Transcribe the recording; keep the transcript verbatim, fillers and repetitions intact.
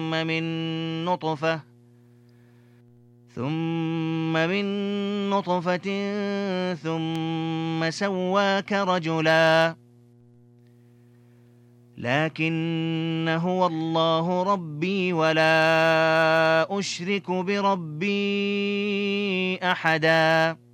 من نطفة ثم من نطفة ثم سواك رجلا لكن هو الله ربي ولا أشرك بربي أحدا